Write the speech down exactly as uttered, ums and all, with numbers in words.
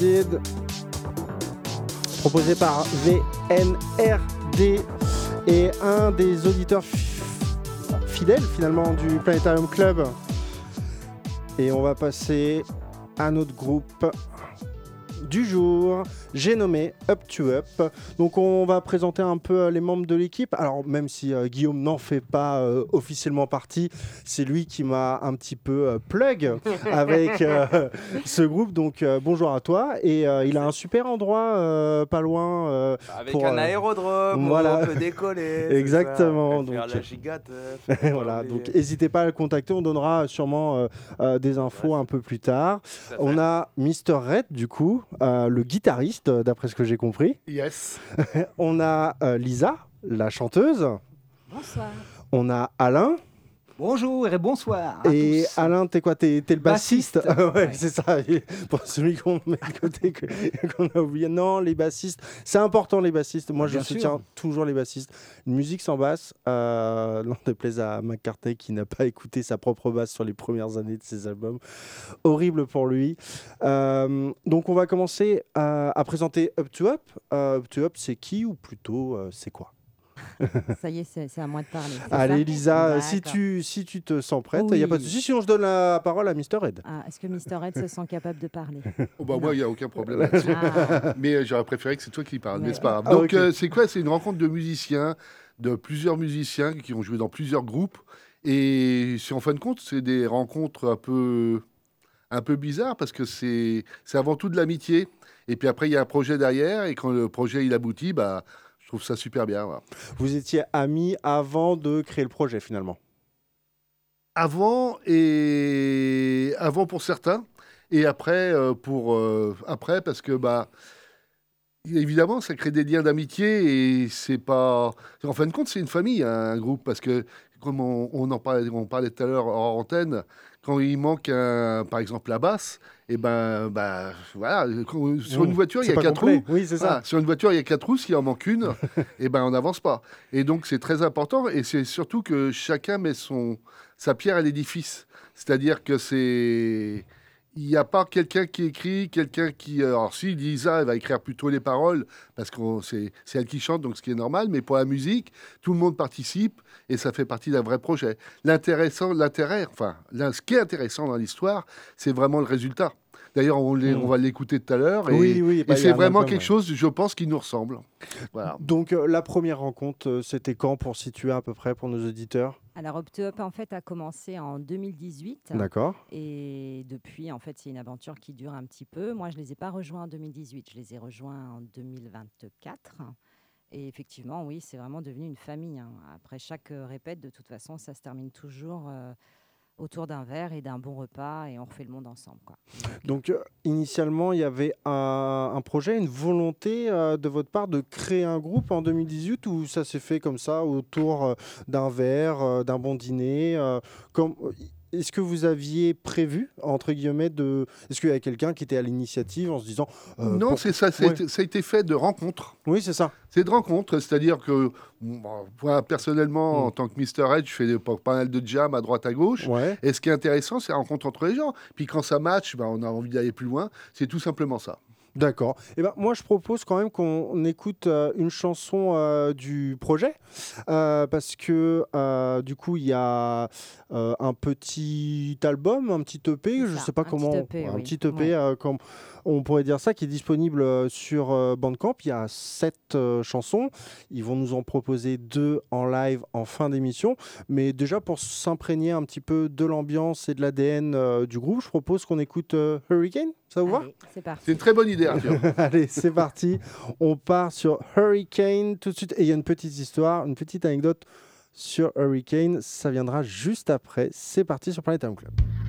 proposé par V N R D et un des auditeurs f- fidèles finalement du Planétarium Club. Et on va passer à notre groupe du jour, j'ai nommé Up to Up. Donc on va présenter un peu les membres de l'équipe. Alors même si euh, Guillaume n'en fait pas euh, officiellement partie, c'est lui qui m'a un petit peu euh, plug avec euh, ce groupe. Donc euh, bonjour à toi. Et euh, il a un super endroit euh, pas loin. Euh, avec pour, un euh, aérodrome voilà. où on peut décoller. Exactement. C'est ça. Donc, faire la gigate. voilà, donc n'hésitez pas à le contacter, on donnera sûrement euh, euh, des infos Ouais, un peu plus tard. On a Mister Red du coup, euh, le guitariste d'après ce que j'ai compris. Yes. On a euh, Lisa, la chanteuse. Bonsoir. On a Alain. Bonjour et bonsoir à Et tous. Alain, t'es quoi? T'es, t'es le bassiste, Bassiste. ouais, Ouais. c'est ça. Et pour celui qu'on met de côté, que- qu'on a oublié. Non, les bassistes, c'est important les bassistes. Moi, je Bien soutiens sûr. toujours les bassistes. Une musique sans basse, euh, n'en déplaise à McCartney qui n'a pas écouté sa propre basse sur les premières années de ses albums. Horrible pour lui. Euh, donc, on va commencer à, à présenter Up to Up. Euh, Up to Up, c'est qui ou plutôt euh, c'est quoi? Ça y est, c'est, c'est à moi de parler. c'est Allez, ça Lisa, si D'accord. tu, si tu te sens prête, il n'y a pas de Oui. souci. Sinon, je donne la parole à Mister Red. Ah, est-ce que Mister Ed se sent capable de parler? Oh bah Non. moi, il n'y a aucun problème là-dessus. Ah, Mais euh, j'aurais préféré que c'est toi qui parles, Mais- mais c'est pas grave. Ah, Donc, ok. euh, c'est quoi? C'est une rencontre de musiciens, de plusieurs musiciens qui ont joué dans plusieurs groupes. Et c'est, en fin de compte, c'est des rencontres un peu, un peu bizarres parce que c'est, c'est avant tout de l'amitié. Et puis après, il y a un projet derrière. Et quand le projet il aboutit, bah, je trouve ça super bien. Voilà. Vous étiez amis avant de créer le projet finalement. Avant et avant pour certains, et après euh, pour euh, après parce que bah évidemment ça crée des liens d'amitié et c'est pas en fin de compte c'est une famille hein, un groupe parce que comme on, on en parlait on parlait tout à l'heure hors antenne quand il manque un, par exemple la basse et ben bah voilà quand- sur une Mmh. voiture il y C'est a pas quatre complet. roues. Oui, c'est ça. Voilà, sur une voiture, il y a quatre roues. S'il en manque une, et ben, on n'avance pas. Et donc, c'est très important. Et c'est surtout que chacun met son, sa pierre à l'édifice. C'est-à-dire que c'est. Il n'y a pas quelqu'un qui écrit, quelqu'un qui. Alors, si Lisa, elle va écrire plutôt les paroles, parce que c'est c'est elle qui chante, donc ce qui est normal. Mais pour la musique, tout le monde participe et ça fait partie d'un vrai projet. L'intéressant, l'intérêt, enfin, là, ce qui est intéressant dans l'histoire, c'est vraiment le résultat. D'ailleurs, on, les- Mm. on va l'écouter tout à l'heure. Et, Oui, oui, bah, et il y c'est a un vraiment album, quelque ouais. chose, je pense, qui nous ressemble. Voilà. Donc euh, la première rencontre, euh, c'était quand pour situer à peu près pour nos auditeurs? alors, Up to Up, en fait, a commencé en deux mille dix-huit. D'accord. Et depuis, en fait, c'est une aventure qui dure un petit peu. Moi, je ne les ai pas rejoints en deux mille dix-huit. Je les ai rejoints en deux mille vingt-quatre. Et effectivement, oui, c'est vraiment devenu une famille, hein. Après chaque euh, répète, de toute façon, ça se termine toujours euh, autour d'un verre et d'un bon repas. Et on refait le monde ensemble, quoi. Donc, Donc euh, initialement, il y avait un, un projet, une volonté euh, de votre part de créer un groupe en deux mille dix-huit ou ça s'est fait comme ça autour euh, d'un verre, euh, d'un bon dîner euh, comme, est-ce que vous aviez prévu, entre guillemets, de... Est-ce qu'il y avait quelqu'un qui était à l'initiative en se disant... euh, non, pour- c'est ça, ça, a Ouais. été, ça a été fait de rencontres. Oui, c'est ça. C'est de rencontres, c'est-à-dire que bon, moi, personnellement, Mm. en tant que Mister Ed, je fais des- pas pas mal de jam à droite à gauche. Ouais. Et ce qui est intéressant, c'est la rencontre entre les gens. Puis quand ça match, ben, on a envie d'aller plus loin. C'est tout simplement ça. D'accord. Eh ben, moi, je propose quand même qu'on écoute euh, une chanson euh, du projet, euh, parce que euh, du coup, il y a euh, un petit album, un petit E P, C'est je ne ça, sais pas un comment, petit E P, un oui. petit E P, Ouais. euh, comme on pourrait dire ça, qui est disponible euh, sur euh, Bandcamp. Il y a sept euh, chansons. Ils vont nous en proposer deux en live en fin d'émission. Mais déjà, pour s'imprégner un petit peu de l'ambiance et de l'A D N euh, du groupe, je propose qu'on écoute euh, Hurricane. Ça vous va? allez, c'est parti. C'est une très bonne idée, Arthur. Allez, c'est parti. On part sur Hurricane tout de suite. Et il y a une petite histoire, une petite anecdote sur Hurricane. Ça viendra juste après. C'est parti sur Planet Home Club.